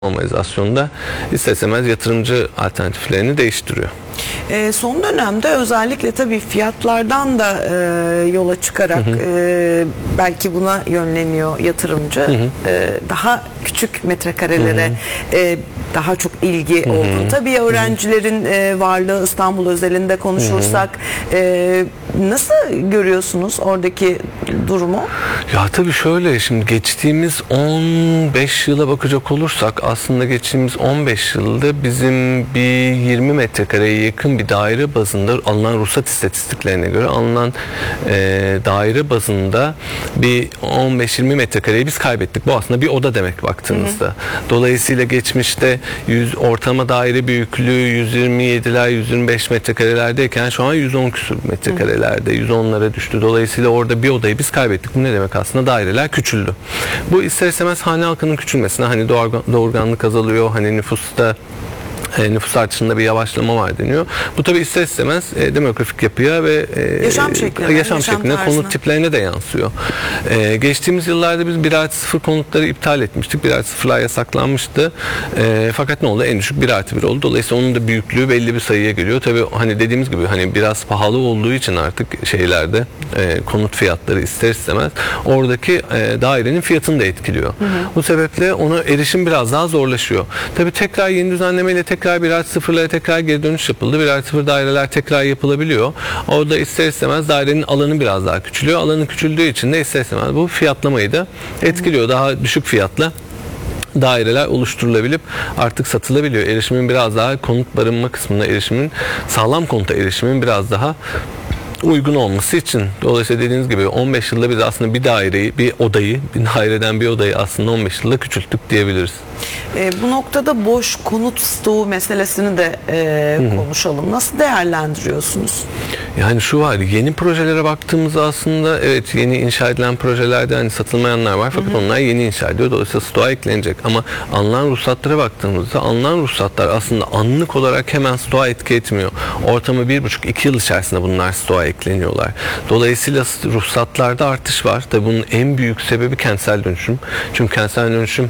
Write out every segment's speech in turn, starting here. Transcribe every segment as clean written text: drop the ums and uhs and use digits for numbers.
normalizasyonda ister istemez yatırımcı alternatiflerini değiştiriyor. Son dönemde özellikle tabii fiyatlardan da yola çıkarak belki buna yönleniyor yatırımcı. Daha küçük metrekarelere daha çok ilgi oldu. Tabii öğrencilerin varlığı İstanbul özelinde konuşursak nasıl görüyorsunuz oradaki durumu? Ya tabii şöyle, şimdi geçtiğimiz 15 yıla bakacak olursak aslında geçtiğimiz 15 yılda bizim bir 20 metrekareye yakın bir daire bazında alınan ruhsat istatistiklerine göre alınan daire bazında bir 15-20 metrekareyi biz kaybettik. Bu aslında bir oda demek baktığınızda. Dolayısıyla geçmişte ortalama daire büyüklüğü 127'ler 125 metrekarelerdeyken şu an 110 küsur metrekarelerde 110'lara düştü. Dolayısıyla orada bir odayı biz kaybettik. Bu ne demek aslında? Daireler küçüldü. Bu ister istemez hane halkının küçülmesine, hani doğurganlık azalıyor, hani nüfus artışında bir yavaşlama var deniyor. Bu tabii ister istemez demografik yapıya ve yaşam şekline, konut tiplerine de yansıyor. Geçtiğimiz yıllarda biz 1+0 konutları iptal etmiştik. 1+0'lar yasaklanmıştı. Fakat ne oldu? En düşük 1+1 oldu. Dolayısıyla onun da büyüklüğü belli bir sayıya geliyor. Tabii hani dediğimiz gibi hani biraz pahalı olduğu için artık şeylerde konut fiyatları ister istemez oradaki dairenin fiyatını da etkiliyor. Bu sebeple ona erişim biraz daha zorlaşıyor. Tabii tekrar yeni düzenlemeyle tekrar 1+0'lara tekrar geri dönüş yapıldı. 1+0 daireler tekrar yapılabiliyor. Orada ister istemez dairenin alanı biraz daha küçülüyor. Alanı küçüldüğü için de ister istemez bu fiyatlamayı da etkiliyor. Daha düşük fiyatla daireler oluşturulabilip artık satılabiliyor. Erişimin biraz daha konut barınma kısmına sağlam konuta erişimin biraz daha uygun olması için. Dolayısıyla dediğiniz gibi 15 yılda biz aslında bir daireden bir odayı aslında 15 yılda küçülttük diyebiliriz. Bu noktada boş konut stoğu meselesini de konuşalım. Nasıl değerlendiriyorsunuz? Yani şu var, yeni projelere baktığımızda aslında evet, yeni inşa edilen projelerde hani satılmayanlar var fakat onlar yeni inşa ediyor. Dolayısıyla stoğa eklenecek ama alınan ruhsatlara baktığımızda alınan ruhsatlar aslında anlık olarak hemen stoğa etki etmiyor. Ortamı 1,5-2 yıl içerisinde bunlar stoğa ekleniyorlar. Dolayısıyla ruhsatlarda artış var. Tabii bunun en büyük sebebi kentsel dönüşüm. Çünkü kentsel dönüşüm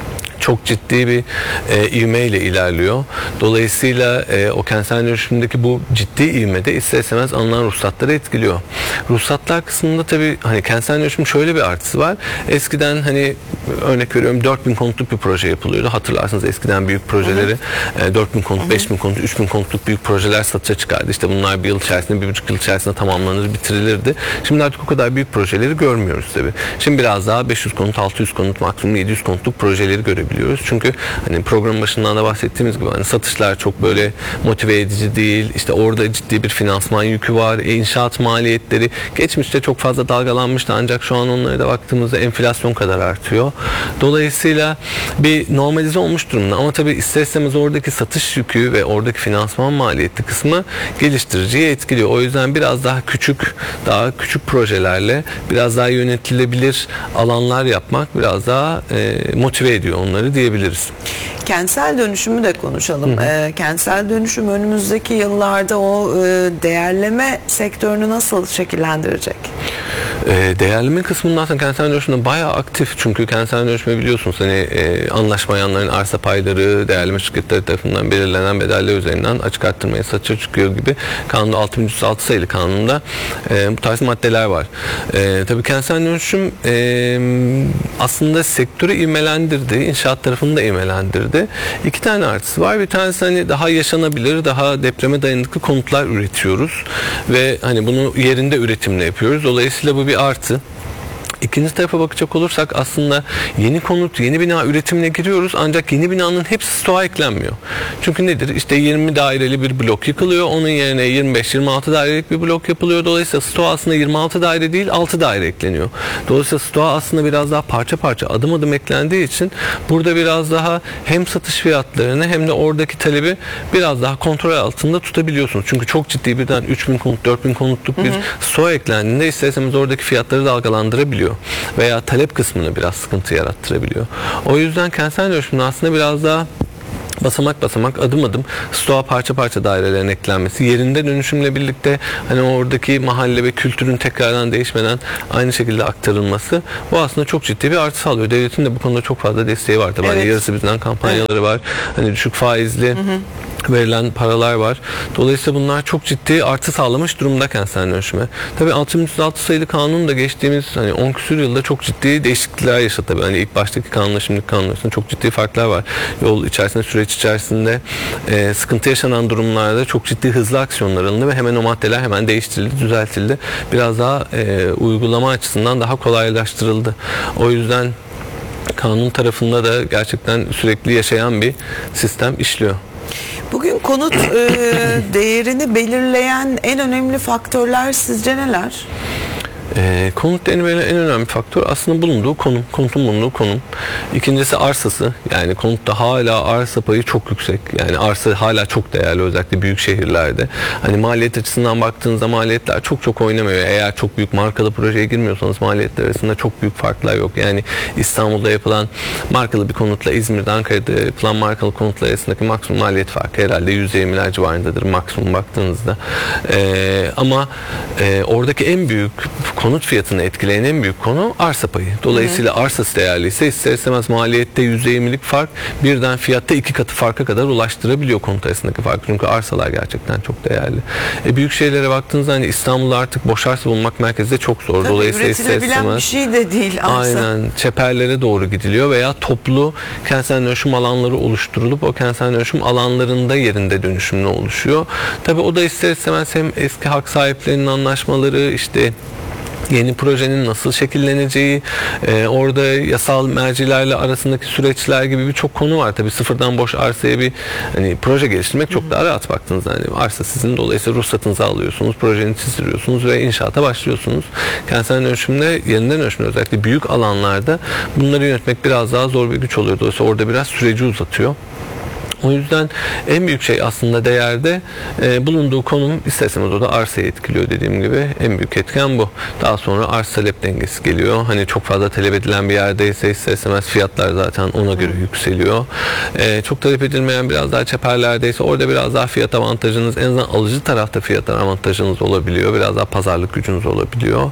çok ciddi bir ivmeyle ilerliyor. Dolayısıyla o kentsel dönüşümdeki bu ciddi ivmede ister istemez alınan ruhsatları etkiliyor. Ruhsatlar kısmında tabii hani kentsel dönüşüm şöyle bir artısı var. Eskiden hani örnek veriyorum 4000 konutluk bir proje yapılıyordu. Hatırlarsınız eskiden büyük projeleri 4000 konut, 5000 konut, 3000 konutluk büyük projeler satışa çıkardı. İşte bunlar bir yıl içerisinde, 1,5 yıl içerisinde tamamlanır, bitirilirdi. Şimdi artık o kadar büyük projeleri görmüyoruz tabii. Şimdi biraz daha 500 konut, 600 konut, maksimum 700 konutluk projeleri görebiliyoruz. Çünkü hani programın başından da bahsettiğimiz gibi hani satışlar çok böyle motive edici değil. İşte orada ciddi bir finansman yükü var. İnşaat maliyetleri geçmişte çok fazla dalgalanmıştı ancak şu an onlara da baktığımızda enflasyon kadar artıyor. Dolayısıyla bir normalize olmuş durumda ama tabii ister istemez oradaki satış yükü ve oradaki finansman maliyeti kısmı geliştiriciyi etkiliyor. O yüzden biraz daha küçük projelerle biraz daha yönetilebilir alanlar yapmak biraz daha motive ediyor onları diyebiliriz. Kentsel dönüşümü de konuşalım. Kentsel dönüşüm önümüzdeki yıllarda o değerleme sektörünü nasıl şekillendirecek? Değerleme kısmında aslında kentsel dönüşümde bayağı aktif. Çünkü kentsel dönüşümü biliyorsunuz hani anlaşmayanların arsa payları değerleme şirketleri tarafından belirlenen bedeller üzerinden açık arttırmaya satışa çıkıyor gibi kanunda 6306 sayılı kanunda bu tarz maddeler var. Tabii kentsel dönüşüm aslında sektörü ivmelendirdi. İnşaat tarafını da ivmelendirdi. İki tane artısı var. Bir tanesi hani daha yaşanabilir, daha depreme dayanıklı konutlar üretiyoruz ve hani bunu yerinde üretimle yapıyoruz. Dolayısıyla bu bir artı. İkinci tarafa bakacak olursak aslında yeni konut, yeni bina üretimine giriyoruz ancak yeni binanın hepsi stoğa eklenmiyor. Çünkü nedir? İşte 20 daireli bir blok yıkılıyor. Onun yerine 25-26 dairelik bir blok yapılıyor. Dolayısıyla stoğa aslında 26 daire değil 6 daire ekleniyor. Dolayısıyla stoğa aslında biraz daha parça parça adım adım eklendiği için burada biraz daha hem satış fiyatlarını hem de oradaki talebi biraz daha kontrol altında tutabiliyorsunuz. Çünkü çok ciddi birden 3000 konut, 4000 konutluk bir stoğa eklendiğinde isterseniz oradaki fiyatları dalgalandırabiliyor. Veya talep kısmını biraz sıkıntı yarattırabiliyor. O yüzden kentsel dönüşümün aslında biraz daha basamak basamak, adım adım stoğa parça parça dairelerin eklenmesi, yerinde dönüşümle birlikte hani oradaki mahalle ve kültürün tekrardan değişmeden aynı şekilde aktarılması, bu aslında çok ciddi bir artı sağlıyor. Devletin de bu konuda çok fazla desteği var. Tabii Evet. hani yarısı bizden kampanyaları var. Hani düşük faizli verilen paralar var. Dolayısıyla bunlar çok ciddi artı sağlamış durumda kentsel dönüşüme. Tabii 6306 sayılı kanun da geçtiğimiz hani 10 küsur yılda çok ciddi değişiklikler yaşadı tabii. Hani ilk baştaki kanunla şimdiki kanun arasında çok ciddi farklar var. Yol içerisinde, süreç içerisinde sıkıntı yaşanan durumlarda çok ciddi hızlı aksiyonlar alındı ve hemen o maddeler hemen değiştirildi, düzeltildi. Biraz daha uygulama açısından daha kolaylaştırıldı. O yüzden kanun tarafında da gerçekten sürekli yaşayan bir sistem işliyor. Bugün konut değerini belirleyen en önemli faktörler sizce neler? Konut değerini en önemli faktör aslında bulunduğu konum, konutun bulunduğu konum. İkincisi arsası. Yani konutta hala arsa payı çok yüksek. Yani arsa hala çok değerli, özellikle büyük şehirlerde. Hani maliyet açısından baktığınızda maliyetler çok oynamıyor. Eğer çok büyük markalı projeye girmiyorsanız maliyetler arasında çok büyük farklar yok. Yani İstanbul'da yapılan markalı bir konutla İzmir'de, Ankara'da yapılan markalı konutlar arasındaki maksimum maliyet farkı herhalde %20'ler civarındadır maksimum baktığınızda. Ama oradaki en büyük konut fiyatını etkileyen en büyük konu arsa payı. Dolayısıyla arsası değerliyse ister istemez maliyette %20'lik fark birden fiyatta 2 katı farka kadar ulaştırabiliyor konut arasındaki fark. Çünkü arsalar gerçekten çok değerli. Büyük şehirlere baktığınızda hani İstanbul'da artık boş arsa bulmak merkezde çok zor. Tabii, dolayısıyla ister üretilebilen istemez bir şey de değil arsa. aynen çeperlere doğru gidiliyor veya toplu kentsel dönüşüm alanları oluşturulup o kentsel dönüşüm alanlarında yerinde dönüşümle oluşuyor. Tabii o da ister istemez hem eski hak sahiplerinin anlaşmaları, işte yeni projenin nasıl şekilleneceği, orada yasal mercilerle arasındaki süreçler gibi birçok konu var. Tabii sıfırdan boş arsaya bir hani proje geliştirmek çok daha rahat baktığınızda. Yani arsa sizin, dolayısıyla ruhsatınızı alıyorsunuz, projeni çizdiriyorsunuz ve inşaata başlıyorsunuz. Kentsel dönüşümde, yeniden dönüşümde özellikle büyük alanlarda bunları yönetmek biraz daha zor bir güç oluyor. Dolayısıyla orada biraz süreci uzatıyor. O yüzden en büyük şey aslında değerde bulunduğu konum, isterseniz o da arsayı etkiliyor dediğim gibi. En büyük etken bu. Daha sonra arz talep dengesi geliyor. Hani çok fazla talep edilen bir yerdeyse ister istemez fiyatlar zaten ona göre yükseliyor. Çok talep edilmeyen biraz daha çeperlerdeyse orada biraz daha fiyat avantajınız, en azından alıcı tarafta fiyat avantajınız olabiliyor. Biraz daha pazarlık gücünüz olabiliyor.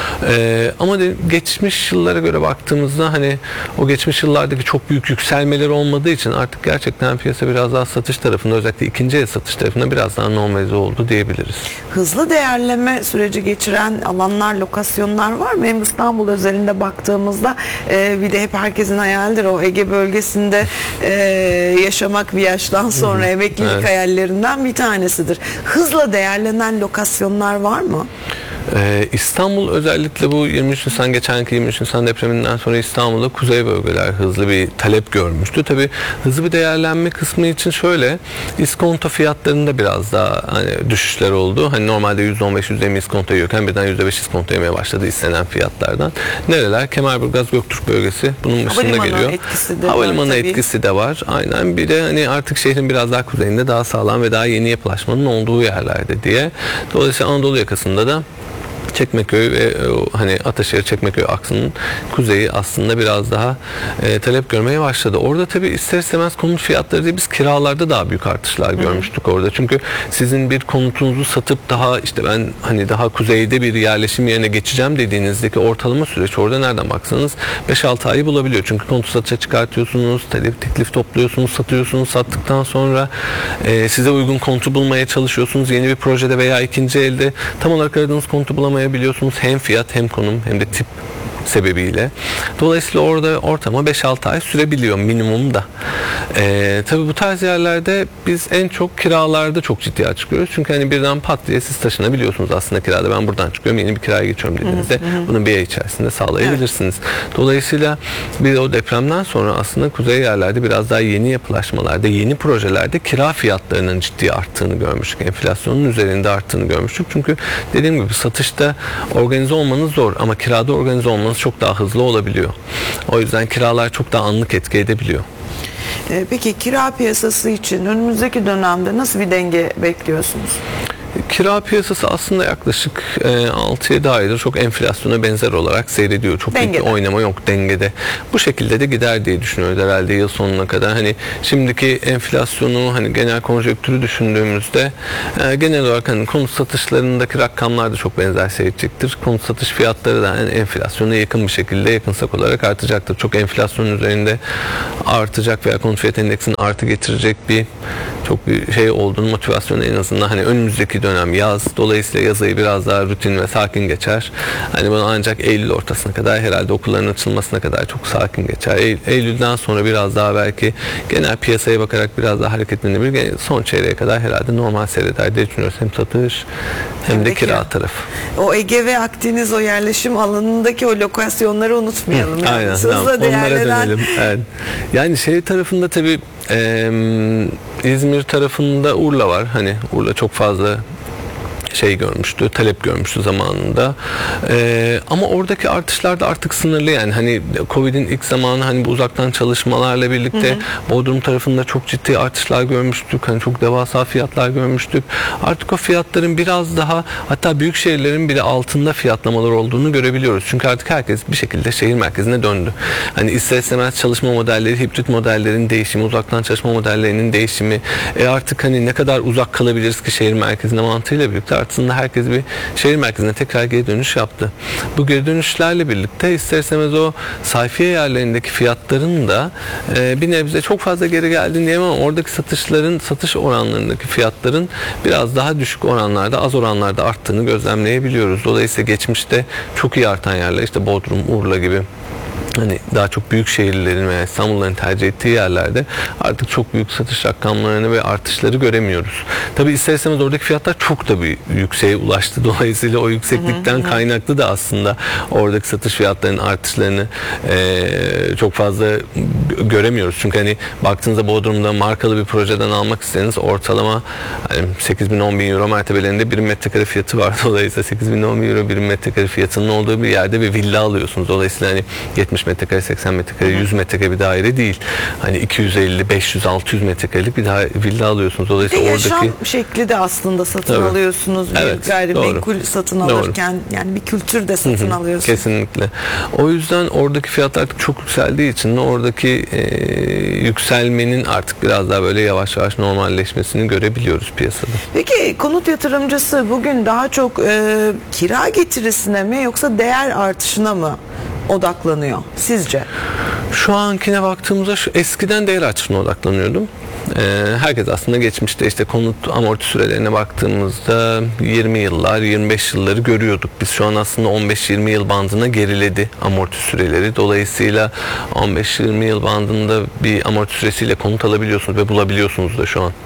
Ama geçmiş yıllara göre baktığımızda hani o geçmiş yıllardaki çok büyük yükselmeler olmadığı için artık gerçekten piyasa biraz daha satış tarafında, özellikle ikinci el satış tarafında biraz daha normalize oldu diyebiliriz. Hızlı değerleme süreci geçiren alanlar, lokasyonlar var mı? Hem İstanbul özelinde baktığımızda bir de hep herkesin hayalidir o Ege bölgesinde yaşamak bir yaştan sonra emeklilik hayallerinden bir tanesidir. Hızla değerlenen lokasyonlar var mı? İstanbul özellikle bu 23 Nisan, geçenki 23 Nisan depreminden sonra İstanbul'da kuzey bölgeler hızlı bir talep görmüştü. Tabii hızlı bir değerlenme kısmı için şöyle, iskonto fiyatlarında biraz daha hani düşüşler oldu. Hani normalde %15-%20 iskonto yiyorken birden %5 iskonto yemeye başladı istenen fiyatlardan. Nereler? Kemerburgaz, Göktürk bölgesi bunun başında geliyor. Havalimanı etkisi de var. Aynen. Bir de hani artık şehrin biraz daha kuzeyinde daha sağlam ve daha yeni yapılaşmanın olduğu yerlerde diye. Dolayısıyla Anadolu yakasında da Çekmeköy ve hani Ataşehir Çekmeköy aksının kuzeyi aslında biraz daha talep görmeye başladı. Orada tabii ister istemez konut fiyatları değil, biz kiralarda daha büyük artışlar görmüştük orada. Çünkü sizin bir konutunuzu satıp daha işte ben hani daha kuzeyde bir yerleşim yerine geçeceğim dediğinizdeki ortalama süreç orada nereden baksanız 5-6 ayı bulabiliyor. Çünkü konutu satışa çıkartıyorsunuz, teklif topluyorsunuz, satıyorsunuz, sattıktan sonra size uygun konutu bulmaya çalışıyorsunuz. Yeni bir projede veya ikinci elde tam olarak aradığınız konutu bulamayabiliyorsunuz. Hem fiyat hem konum hem de tip sebebiyle. Dolayısıyla orada ortama 5-6 ay sürebiliyor minimumda. Tabii bu tarz yerlerde biz en çok kiralarda çok ciddi açıklıyoruz. Çünkü hani birden pat diye siz taşınabiliyorsunuz aslında kirada. Ben buradan çıkıyorum, yeni bir kiraya geçiyorum dediğinizde bunu bir ay içerisinde sağlayabilirsiniz. Evet. Dolayısıyla biz o depremden sonra aslında kuzey yerlerde biraz daha yeni yapılaşmalarda, yeni projelerde kira fiyatlarının ciddi arttığını görmüştük. Enflasyonun üzerinde arttığını görmüştük. Çünkü dediğim gibi satışta organize olmanız zor ama kirada organize olmanız çok daha hızlı olabiliyor. O yüzden kiralar çok daha anlık etki edebiliyor. Peki kira piyasası için önümüzdeki dönemde nasıl bir denge bekliyorsunuz? Kira piyasası aslında yaklaşık 6-7 aydır çok enflasyona benzer olarak seyrediyor. Çok büyük bir Dengede. oynama yok, dengede. Bu şekilde de gider diye düşünüyoruz herhalde yıl sonuna kadar. Hani şimdiki enflasyonu, hani genel konjonktürü düşündüğümüzde genel olarak hani konut satışlarındaki rakamlar da çok benzer seyredecektir. Konut satış fiyatları da yani enflasyona yakın bir şekilde, yakınsak olarak artacaktır. Çok enflasyonun üzerinde artacak veya konut fiyat endeksinin artı getirecek çok bir şey olduğunu, motivasyonu en azından hani önümüzdeki dönem yaz. Dolayısıyla yaz ayı biraz daha rutin ve sakin geçer. Hani bunu ancak Eylül ortasına kadar, herhalde okulların açılmasına kadar çok sakin geçer. Eylül'den sonra biraz daha belki genel piyasaya bakarak biraz daha hareketlenebilir. Son çeyreğe kadar herhalde normal seyreder diye düşünüyoruz. Hem satış hem de kira tarafı. O Ege ve Akdeniz, o yerleşim alanındaki o lokasyonları unutmayalım. Yani. Aynen. Hızla Onlara değerlenen... dönelim. Evet. Yani şey tarafında tabii İzmir tarafında Urla var. Hani Urla çok fazla şey görmüştü, talep görmüştü zamanında. Ama oradaki artışlar da artık sınırlı yani. Hani Covid'in ilk zamanı hani bu uzaktan çalışmalarla birlikte Bodrum tarafında çok ciddi artışlar görmüştük. Hani çok devasa fiyatlar görmüştük. Artık o fiyatların biraz daha, hatta büyük şehirlerin bile altında fiyatlamalar olduğunu görebiliyoruz. Çünkü artık herkes bir şekilde şehir merkezine döndü. Hani ister istemez çalışma modelleri, hibrit modellerin değişimi, uzaktan çalışma modellerinin değişimi, artık hani ne kadar uzak kalabiliriz ki şehir merkezine mantığıyla birlikte aslında herkes bir şehir merkezine tekrar geri dönüş yaptı. Bu geri dönüşlerle birlikte ister istemez o sayfiye yerlerindeki fiyatların da bir nebze çok fazla geri geldiğini diyemem ama oradaki satış oranlarındaki fiyatların biraz daha düşük oranlarda, az oranlarda arttığını gözlemleyebiliyoruz. Dolayısıyla geçmişte çok iyi artan yerler, işte Bodrum, Urla gibi hani daha çok büyük şehirlerin veya İstanbul'ların tercih ettiği yerlerde artık çok büyük satış rakamlarını ve artışları göremiyoruz. Tabii ister istemez oradaki fiyatlar çok da bir yükseğe ulaştı. Dolayısıyla o yükseklikten kaynaklı da aslında oradaki satış fiyatlarının artışlarını çok fazla göremiyoruz. Çünkü hani baktığınızda Bodrum'da markalı bir projeden almak isteseniz ortalama hani 8.000-10.000 euro mertebelerinde bir metrekare fiyatı var. Dolayısıyla 8.000-10.000 euro bir metrekare fiyatının olduğu bir yerde bir villa alıyorsunuz. Dolayısıyla hani 70 metrekare, 80 metrekare, 100 metrekare bir daire değil. Hani 250, 500, 600 metrekarelik bir villa alıyorsunuz. Dolayısıyla yaşam şekli de aslında satın alıyorsunuz. Bir gayrimenkul satın alırken yani bir kültür de satın alıyorsunuz. Kesinlikle. O yüzden oradaki fiyatlar artık çok yükseldiği için oradaki yükselmenin artık biraz daha böyle yavaş yavaş normalleşmesini görebiliyoruz piyasada. Peki konut yatırımcısı bugün daha çok kira getirisine mi yoksa değer artışına mı odaklanıyor sizce? Şu ankine baktığımızda eskiden değer artışına odaklanıyordum. Herkes aslında geçmişte işte konut amorti sürelerine baktığımızda 20 yıllar, 25 yılları görüyorduk. Biz şu an aslında 15-20 yıl bandına geriledi amorti süreleri. Dolayısıyla 15-20 yıl bandında bir amorti süresiyle konut alabiliyorsunuz ve bulabiliyorsunuz da şu an.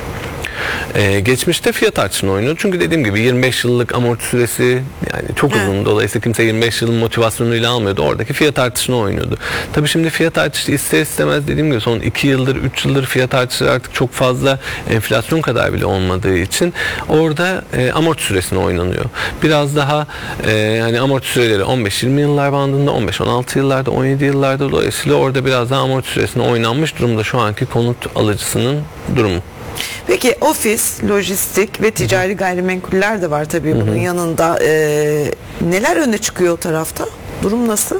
Geçmişte fiyat artışını oynuyor. Çünkü dediğim gibi 25 yıllık amorti süresi yani çok uzun. Dolayısıyla kimse 25 yılın motivasyonuyla almıyordu. Oradaki fiyat artışını oynuyordu. Tabii şimdi fiyat artışı ister istemez dediğim gibi son 2 yıldır, 3 yıldır fiyat artışları artık çok fazla enflasyon kadar bile olmadığı için orada amorti süresine oynanıyor. Biraz daha hani amorti süreleri 15-20 yıllar bandında, 15-16 yıllarda, 17 yıllarda, dolayısıyla orada biraz daha amorti süresine oynanmış durumda şu anki konut alıcısının durumu. Peki ofis, lojistik ve ticari gayrimenkuller de var tabii bunun yanında. Neler öne çıkıyor o tarafta? Durum nasıl?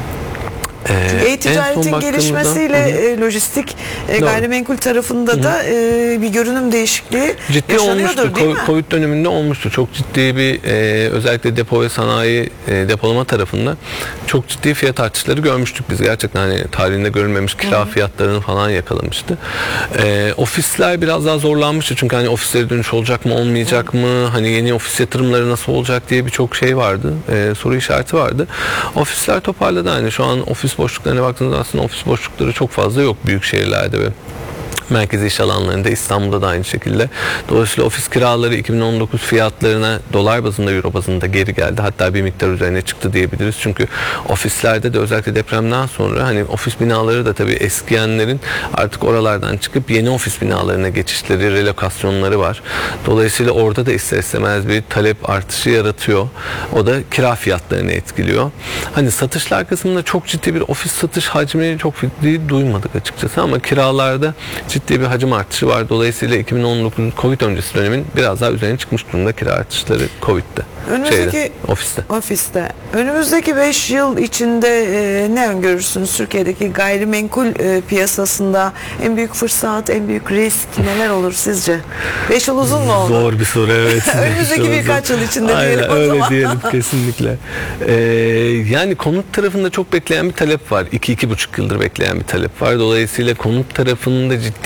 Çünkü e-ticaretin gelişmesiyle lojistik gayrimenkul tarafında da bir görünüm değişikliği ciddi yaşanıyordur olmuştu. değil mi? Covid döneminde olmuştu. Çok ciddi bir özellikle depo ve sanayi depolama tarafında çok ciddi fiyat artışları görmüştük biz. Gerçekten hani tarihinde görülmemiş kira fiyatlarını falan yakalamıştı. Ofisler biraz daha zorlanmıştı. Çünkü hani ofislere dönüş olacak mı, olmayacak mı? Hani yeni ofis yatırımları nasıl olacak diye birçok şey vardı. Soru işareti vardı. Ofisler toparladı. Hani şu an ofis boşluklarına baktığınızda aslında ofis boşlukları çok fazla yok büyük şehirlerde ve merkezi iş alanlarında, İstanbul'da da aynı şekilde. Dolayısıyla ofis kiraları 2019 fiyatlarına dolar bazında, euro bazında geri geldi. Hatta bir miktar üzerine çıktı diyebiliriz. Çünkü ofislerde de özellikle depremden sonra hani ofis binaları da tabii eskiyenlerin artık oralardan çıkıp yeni ofis binalarına geçişleri, relokasyonları var. Dolayısıyla orada da ister istemez bir talep artışı yaratıyor. O da kira fiyatlarını etkiliyor. Hani satışlar kısmında çok ciddi bir ofis satış hacmi çok ciddi duymadık açıkçası ama kiralarda ciddi ciddi bir hacim artışı var. Dolayısıyla 2019 Covid öncesi dönemin biraz daha üzerine çıkmış durumda kira artışları Covid'de. Önümüzdeki ofiste. Önümüzdeki 5 yıl içinde ne öngörürsünüz Türkiye'deki gayrimenkul piyasasında? En büyük fırsat, en büyük risk neler olur sizce? 5 yıl uzun mu oldu? Zor bir soru, evet. Önümüzdeki birkaç yıl içinde aynen, diyelim o öyle zaman. diyelim kesinlikle. Yani konut tarafında çok bekleyen bir talep var. 2-2,5 yıldır bekleyen bir talep var. Dolayısıyla konut tarafında ciddi